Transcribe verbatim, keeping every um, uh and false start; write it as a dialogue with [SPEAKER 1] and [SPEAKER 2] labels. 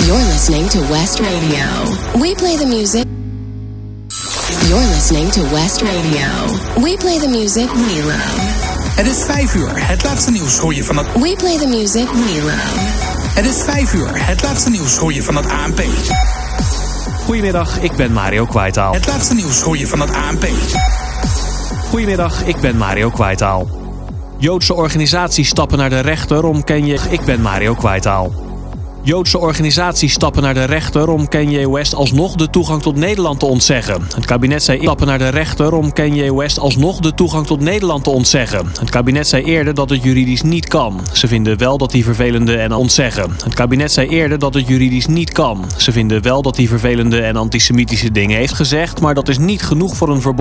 [SPEAKER 1] You're listening to West Radio. We play the music. You're listening to West Radio. We play the music we love.
[SPEAKER 2] Het is vijf uur. Het laatste nieuws hoor je van het...
[SPEAKER 1] We play the music we love.
[SPEAKER 2] Het is vijf uur. Het laatste nieuws hoor je van het A N P.
[SPEAKER 3] Goedemiddag, ik ben Mario Kwijtaal.
[SPEAKER 2] Het laatste nieuws hoor je van het A N P.
[SPEAKER 3] Goedemiddag, ik ben Mario Kwijtaal. Joodse organisaties stappen naar de rechter om Kanye... Ik ben Mario Kwijtaal. Joodse organisaties stappen naar de rechter om Kanye West alsnog de toegang tot Nederland te ontzeggen. Het kabinet zei stappen naar de rechter om Kanye West alsnog de toegang tot Nederland te ontzeggen. Het kabinet zei eerder dat het juridisch niet kan. Ze vinden wel dat die vervelende en ontzeggen. Het kabinet zei eerder dat het juridisch niet kan. Ze vinden wel dat die vervelende en antisemitische dingen heeft gezegd, maar dat is niet genoeg voor een verbod.